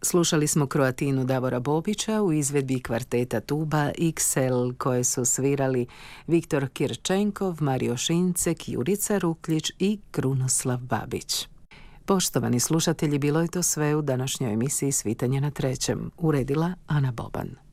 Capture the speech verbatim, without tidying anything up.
Slušali smo Kroatinu Davora Bobića u izvedbi kvarteta tuba iks el koje su svirali Viktor Kirčenkov, Mario Šincek, Jurica Rukljić i Krunoslav Babić. Poštovani slušatelji, bilo je to sve u današnjoj emisiji Svitanje na trećem. Uredila Ana Boban.